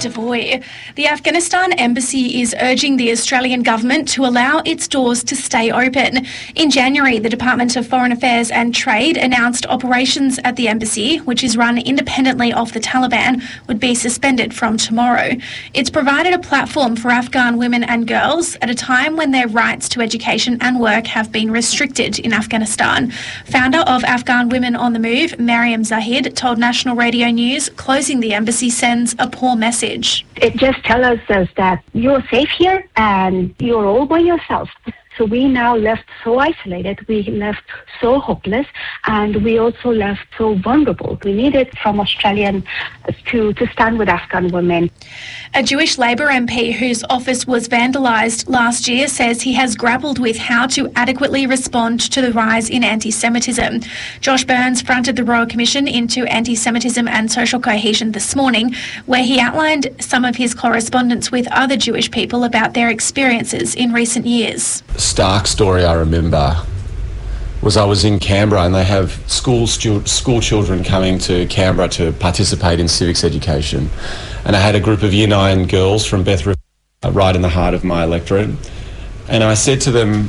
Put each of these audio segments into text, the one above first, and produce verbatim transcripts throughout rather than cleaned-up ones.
Devoy. The Afghanistan Embassy is urging the Australian government to allow its doors to stay open. In January, the Department of Foreign Affairs and Trade announced operations at the embassy, which is run independently of the Taliban, would be suspended from tomorrow. It's provided a platform for Afghan women and girls at a time when their rights to education and work have been restricted in Afghanistan. Founder of Afghan Women on the Move, Mariam Zahid, told National Radio News closing the embassy sends a poor message. It just tells us that you're safe here and you're all by yourself. So we now left so isolated, we left so hopeless, and we also left so vulnerable. We needed from Australians to, to stand with Afghan women. A Jewish Labor M P whose office was vandalised last year says he has grappled with how to adequately respond to the rise in anti-Semitism. Josh Burns fronted the Royal Commission into Anti-Semitism and Social Cohesion this morning, where he outlined some of his correspondence with other Jewish people about their experiences in recent years. Stark story I remember was I was in Canberra, and they have school stu- school children coming to Canberra to participate in civics education, and I had a group of year nine girls from Beth River right in the heart of my electorate, and I said to them,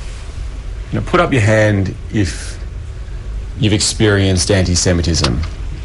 you know, put up your hand if you've experienced anti-Semitism,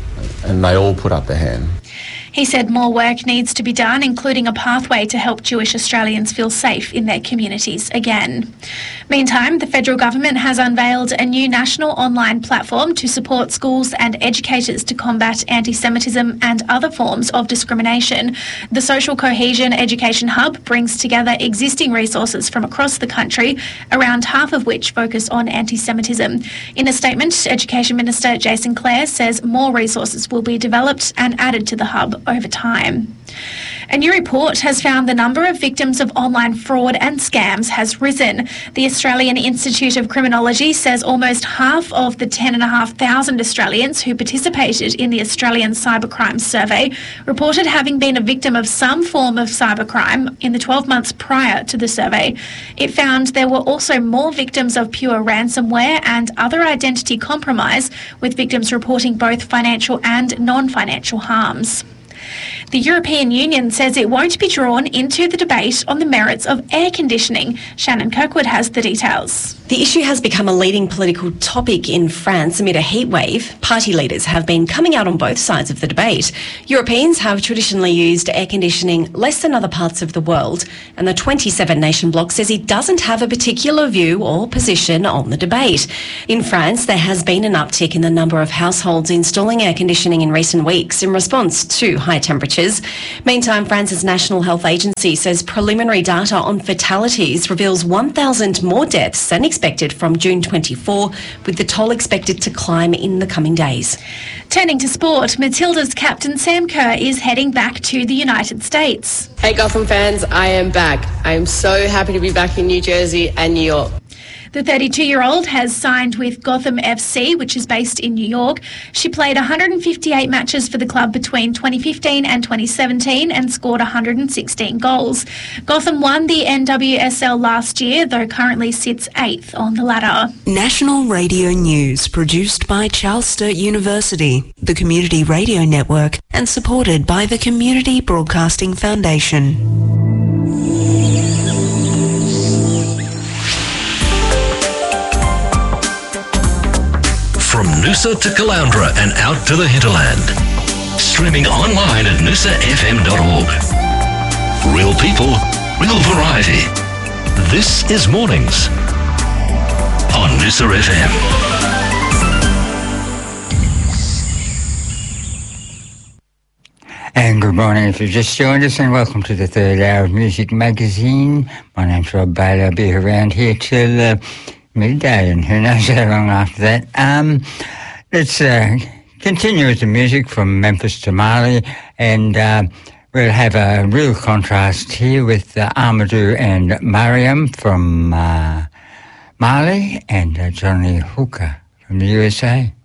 and they all put up their hand. He said more work needs to be done, including a pathway to help Jewish Australians feel safe in their communities again. Meantime, the federal government has unveiled a new national online platform to support schools and educators to combat anti-Semitism and other forms of discrimination. The Social Cohesion Education Hub brings together existing resources from across the country, around half of which focus on anti-Semitism. In a statement, Education Minister Jason Clare says more resources will be developed and added to the hub over time. A new report has found the number of victims of online fraud and scams has risen. The Australian Institute of Criminology says almost half of the ten thousand five hundred Australians who participated in the Australian Cybercrime Survey reported having been a victim of some form of cybercrime in the twelve months prior to the survey. It found there were also more victims of pure ransomware and other identity compromise, with victims reporting both financial and non-financial harms. The European Union says it won't be drawn into the debate on the merits of air conditioning. Shannon Kirkwood has the details. The issue has become a leading political topic in France amid a heatwave. Party leaders have been coming out on both sides of the debate. Europeans have traditionally used air conditioning less than other parts of the world, and the twenty-seven nation bloc says it doesn't have a particular view or position on the debate. In France, there has been an uptick in the number of households installing air conditioning in recent weeks in response to high temperatures. Meantime, France's National Health Agency says preliminary data on fatalities reveals one thousand more deaths than expected from June twenty-fourth, with the toll expected to climb in the coming days. Turning to sport, Matilda's captain Sam Kerr is heading back to the United States. Hey Gotham fans, I am back. I am so happy to be back in New Jersey and New York. The thirty-two-year-old has signed with Gotham F C, which is based in New York. She played one hundred fifty-eight matches for the club between twenty fifteen and twenty seventeen and scored one hundred sixteen goals. Gotham won the N W S L last year, though currently sits eighth on the ladder. National Radio News, produced by Charles Sturt University, the Community Radio Network, and supported by the Community Broadcasting Foundation. From Noosa to Caloundra and out to the hinterland. Streaming online at noosa f m dot org. Real people, real variety. This is Mornings on Noosa F M. And good morning if you've just joined us, and welcome to the third hour of Music Magazine. My name's Rob Bailey. I'll be around here till uh, midday, and who knows how long after that. Um, let's uh, continue with the music from Memphis to Mali, and uh, we'll have a real contrast here with uh, Amadou and Mariam from uh, Mali, and uh, Johnny Hooker from the U S A.